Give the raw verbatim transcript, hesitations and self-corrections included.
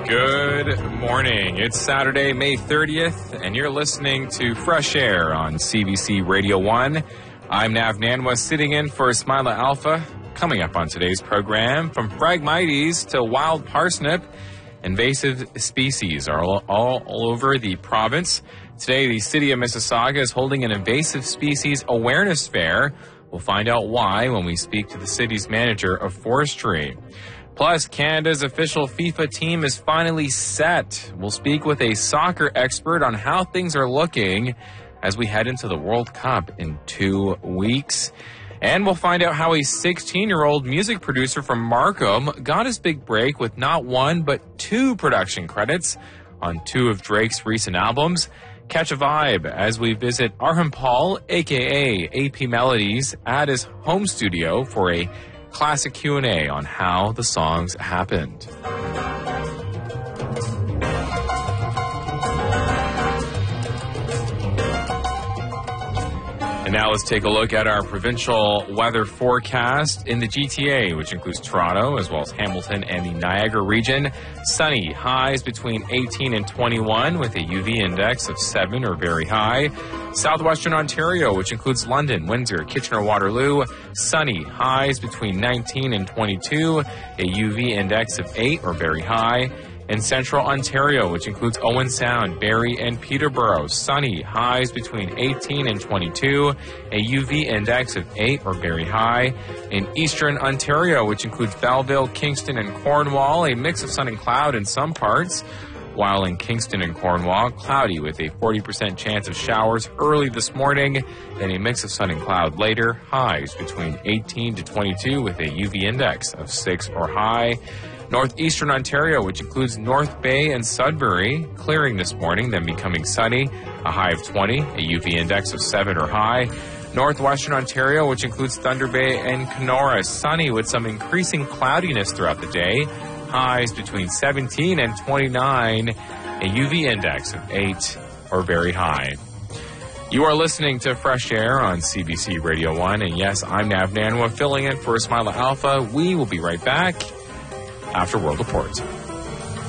Good morning. It's Saturday, May thirtieth, and you're listening to Fresh Air on C B C Radio one. I'm Nav Nanwa, sitting in for Ismaila Alpha. Coming up on today's program, from Phragmites to wild parsnip, invasive species are all, all, all over the province. Today, the city of Mississauga is holding an invasive species awareness fair. We'll find out why when we speak to the city's manager of forestry. Plus, Canada's official FIFA team is finally set. We'll speak with a soccer expert on how things are looking as we head into the World Cup in two weeks. And we'll find out how a sixteen-year-old music producer from Markham got his big break with not one, but two production credits on two of Drake's recent albums. Catch a vibe as we visit Arham Paul, a k a. A P Melodies, at his home studio for a classic Q and A on how the songs happened. And now let's take a look at our provincial weather forecast in the G T A, which includes Toronto as well as Hamilton and the Niagara region. Sunny, highs between eighteen and twenty-one with a U V index of seven or very high. Southwestern Ontario, which includes London, Windsor, Kitchener-Waterloo. Sunny, highs between nineteen and twenty-two, a U V index of eight or very high. In Central Ontario, which includes Owen Sound, Barrie, and Peterborough, sunny, highs between eighteen and twenty-two, a U V index of eight or very high. In Eastern Ontario, which includes Belleville, Kingston, and Cornwall, a mix of sun and cloud in some parts, while in Kingston and Cornwall, cloudy with a forty percent chance of showers early this morning, and a mix of sun and cloud later, highs between eighteen to twenty-two with a U V index of six or high. Northeastern Ontario, which includes North Bay and Sudbury, clearing this morning, then becoming sunny, a high of twenty, a U V index of seven or high. Northwestern Ontario, which includes Thunder Bay and Kenora, sunny with some increasing cloudiness throughout the day, highs between seventeen and twenty-nine, a U V index of eight or very high. You are listening to Fresh Air on C B C Radio one, and yes, I'm Nav Nanwa, filling in for Ismaila Alpha. We will be right back after World Report.